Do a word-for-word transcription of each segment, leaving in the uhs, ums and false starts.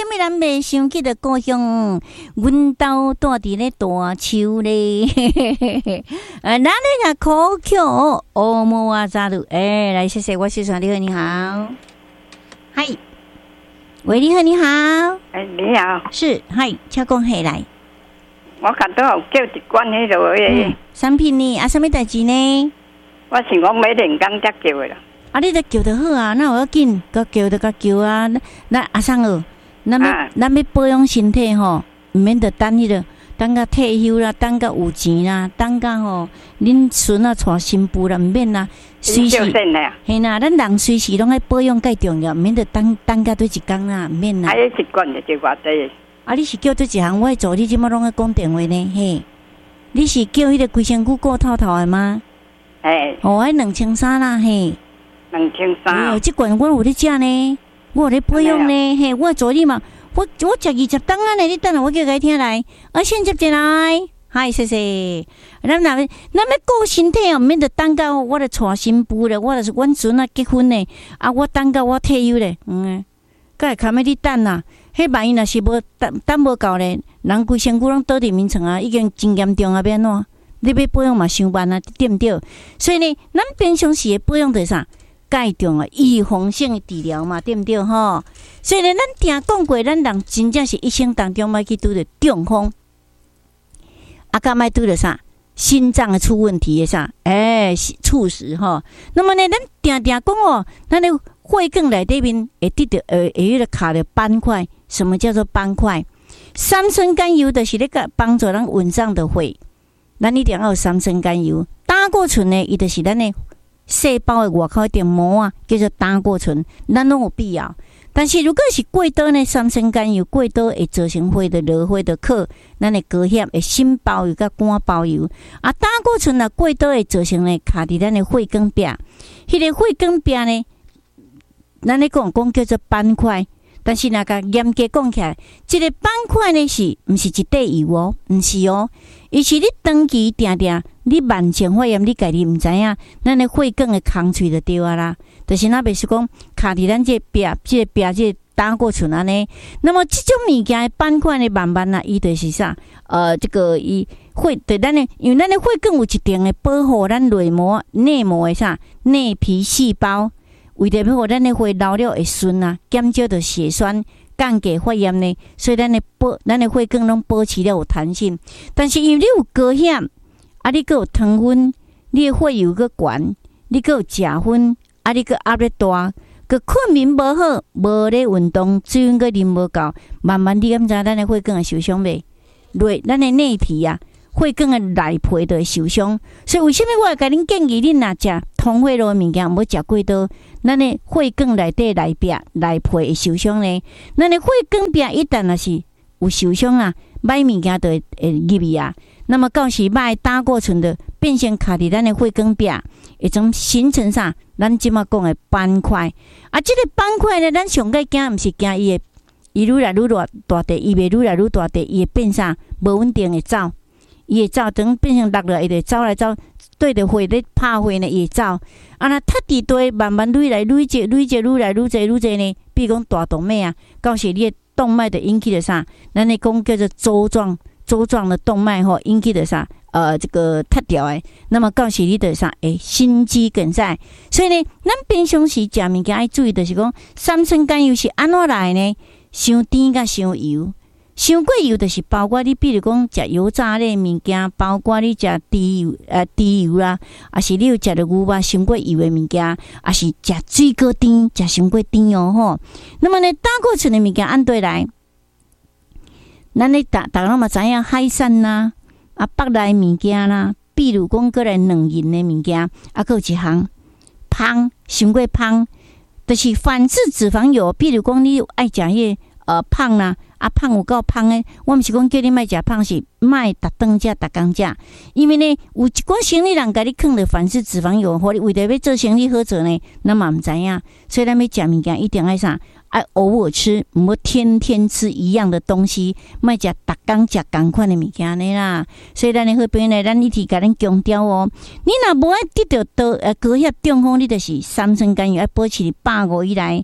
什么人袂想起着故乡？阮兜住伫咧大树咧，啊，咱咧个苦口乌木啊扎路，哎，来谢谢我先生，你好，你好，嗨，喂，你好，你好， 哎，你好， 是，嗨，请讲下来。 我看到有叫一罐迄落诶， 产品呢？啊，什么代志呢？ 我是讲每连工才叫的啦。 啊，你得叫就好啊，那有要紧，甲叫就甲叫啊。那阿桑哦，咱要、啊、咱要保养身体吼，毋免得等迄个，等甲退休啦，等甲有钱啦，等甲吼恁孙啊娶新妇啦，毋免啦。随时嘿啦，咱人随时拢爱保养介重要，毋免得等等甲对一工啦，毋免啦。 还有一罐就叫偌济。 啊，你是叫对一项我会做，你即马拢爱讲电话呢？嘿，你是叫迄个规身躯过透透的吗？ 哎， 哦，迄两千三啦，嘿。 两千三。 哦，即罐我有咧食呢，我有咧保养呢，嘿，我做你嘛，我我食二十档啊呢，你等下我叫伊听来，啊，先接进来，嗨，谢谢。咱若咱要顾身体哦，免得等到我咧娶新妇咧，我就是阮孙啊结婚咧，啊，我等到我退休咧，嗯，个会堪要你等啊。迄万一若是无等等无够咧，人规身躯拢倒伫眠床啊，已经真严重啊，要安怎？你要保养嘛，伤慢啊，对毋对？所以呢，咱平常时的保养是啥？介重啊，预防性治疗嘛，对毋对吼？所以呢，咱定讲过，咱人真正是一生当中莫去拄着中风，啊，甲莫拄着啥？心脏出问题的啥？哎、欸，猝死吼。那么呢，咱定定讲哦，咱的血管内底面会得着呃，会迄个卡着斑块。什么叫做斑块？三酸甘油就是咧个帮助咱稳上的血，咱一定要有三酸甘油。胆固醇呢，伊就是咱的细胞的外口一点膜啊，叫做胆固醇，咱拢有必要。但是如果是过多呢，三酸甘油过多会造成血的落血的克，咱的高血的心包油甲肝包油。啊，胆固醇若过多会造成呢卡伫咱的血管壁，迄、那个血管壁呢，咱咧讲讲叫做斑块。但是那个严格讲起来，这个斑块呢是毋是一块油哦？毋是哦，伊是你长期定定，你慢性发炎，你家己毋知影，咱的血管的空喙就对啊啦。就是那袂是讲卡伫咱这壁，这个壁这个胆固醇安尼。那么这种物件的斑块呢，慢慢啊，伊就是啥？呃，这个伊血对咱的，因为咱的血管有一定的保护咱内膜、内膜的啥内皮细胞。为着要互咱的血流了会顺啊，减少着血栓、降低发炎呢，所以咱的保咱的血管拢保持了有弹性。但是因为你有高血，啊，你阁有糖分，你的血又阁悬，你阁有食薰，啊，你阁压力大，阁困眠无好，无咧运动，水分阁啉无够，慢慢你敢知咱的血管会受伤未？内咱的内皮啊。血管的内皮就会受伤，所以为什么我会甲恁建议恁若食通血路的物件，莫食过多，咱的血管内底内壁内皮会受伤呢？咱的血管壁一旦若是有受伤啊，歹物件就会会入去啊。那么到时歹胆固醇就变成卡伫咱的血管壁，会种形成啥？咱即马讲的斑块啊，即、这个斑块呢，咱上个惊毋是惊伊会伊愈来愈大大地，伊袂愈来愈大地，伊会变啥？无稳定的走。伊会走，等变成落来，伊就走来走，对着血咧拍血呢，伊会走。啊，若踢伫地，慢慢累来累积，累积愈来愈济愈济呢。比如讲大动脉啊，到时你的动脉就引起了啥？咱咧讲叫做粥状粥状的动脉吼，引起的啥？呃，这个踢掉诶。那么到时你的啥？诶，心肌梗塞。所以呢，咱平常时食物件爱注意，就是讲三酸甘油是安怎来呢？伤甜甲伤油。伤过油就是包括你，比如讲食油炸类物件，包括你食猪油、呃猪油啦，啊是你有食着牛肉伤过油的物件，啊是食水果甜，食伤过甜哦吼。那么呢，胆固醇的物件按对来，咱咧逐逐个嘛知影海产啦，啊北来物件啦，比如讲过来软银的物件，啊搁有一项芳，伤过芳，就是反式脂肪油，比如讲你爱食迄个呃芳啦。啊，胖有够胖诶！我毋是讲叫你莫食胖，是莫逐顿食、逐工食。因为呢，有一寡生理人甲你放着反式脂肪油，互你为着要做生理好做呢，咱嘛毋知影。所以咱要食物件一定爱啥？爱偶尔吃，毋好天天吃一样的东西，莫食逐工食共款的物件呢啦。所以咱的好朋友呢，咱一直甲咱强调哦，你若无爱得到高呃高血中风，你就是三酸甘油要保持百五以内。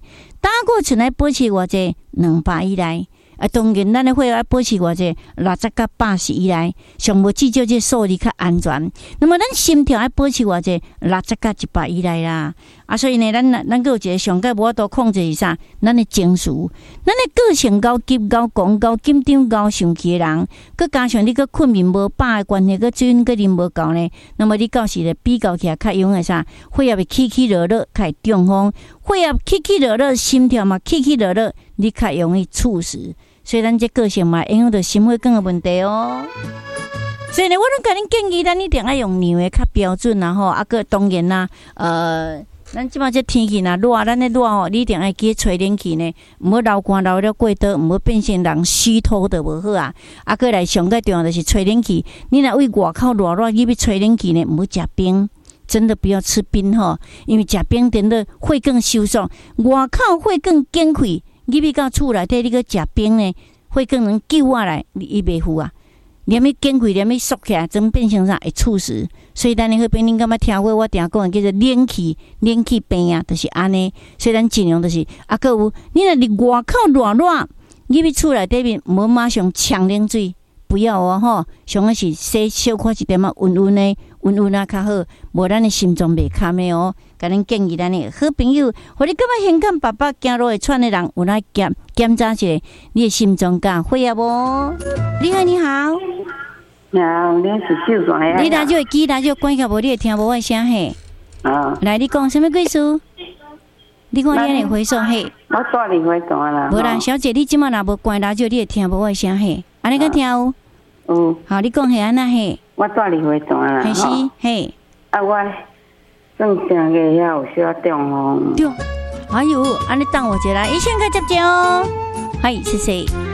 胆固醇来保持偌济两百以内。啊，当然，咱的血压保持偌济六十到八十以内，上无至少这数字较安全。那么咱心跳要保持偌济六十到一百以内啦。啊，所以呢，咱咱个有一个上界无法度控制是啥？咱的情绪，咱的个性高急、高讲、高紧张、高生气的人，佮加上你个困眠无饱的关系，佮水佮啉无够呢，那么你到时咧比较起来较容易啥？血压会起起落落，较会中风；血压起起落落，心跳嘛起起落落，你较容易猝死。所以咱这个性嘛，影响到心血管的问题哦。所以呢，我拢甲恁建议，咱一定要用量的较标准啦吼。啊，个当然啦，呃，咱即摆这天气若热，咱咧热吼，你一定要记吹冷气呢，毋好流汗流了过多，毋好变成人虚脱的无好啊。啊，个来上个重要就是吹冷气，你若为外口热热，你要吹冷气呢，毋好食冰。真的不要吃冰吼，因为食冰真的会更收缩，外口会更坚气。你要到厝内底，你个食冰呢，会更能救下来，伊袂赴啊。连咪坚气，连咪缩起来，真变成啥会猝死。所以咱迄边恁感觉听过我定讲叫做冷气，冷气病啊，就是安尼。所以咱尽量就是啊，个有你若伫外口热热，你要厝内底面无马上呛冷水，不要哦吼。上个是洗小可一点啊，温温的，温温啊较好，无咱的心脏袂堪的哦。甲恁建议咱的好朋友，或者感觉胸坎爸爸走路会喘的人，有来检检查一下你的心脏甲血压无？你好，你好。 你好，你是秀爽呀？ 你radio会机radio关较无，你会听无我的声嘿？ 啊。 来，你讲什么故事？你看你安尼回说嘿。 我带你回答啦。 无啦，小姐，你即马若无关radio，你会听无我的声嘿？安尼个听有？ 有。 好，你讲嘿安那嘿？ 我带你回答啦。 嘿是嘿。 啊，我。正正个遐有小中风。 对，哎呦，安尼等我一下，一先开接接哦。嗨，谢谢。